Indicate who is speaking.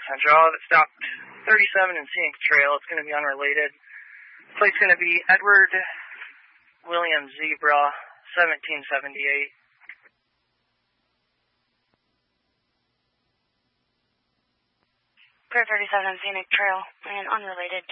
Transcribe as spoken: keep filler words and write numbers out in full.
Speaker 1: Central. It stopped thirty-seven and Scenic Trail. It's going to be unrelated. Plate's going to be Edward William Zebra, seventeen seventy-eight.
Speaker 2: Clear thirty-seven on Scenic Trail and unrelated.